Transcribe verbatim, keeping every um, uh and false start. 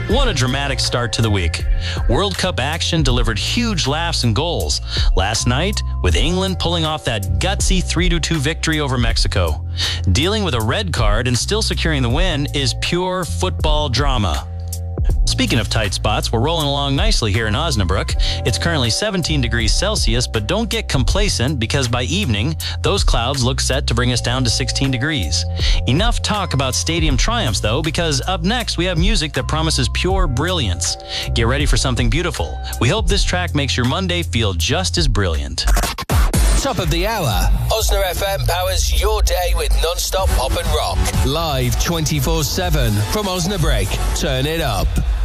What a dramatic start to the week. World Cup action delivered huge laughs and goals. Last night, with England pulling off that gutsy three to two victory over Mexico. Dealing with a red card and still securing the win is pure football drama. Speaking of tight spots, we're rolling along nicely here in Osnabrück. It's currently seventeen degrees Celsius, but don't get complacent because by evening, those clouds look set to bring us down to sixteen degrees. Enough talk about stadium triumphs, though, because up next we have music that promises pure brilliance. Get ready for something beautiful. We hope this track makes your Monday feel just as brilliant. Top of the hour. Osna F M powers your day with non-stop pop and rock. Live twenty-four seven from Osnabrück. Turn it up.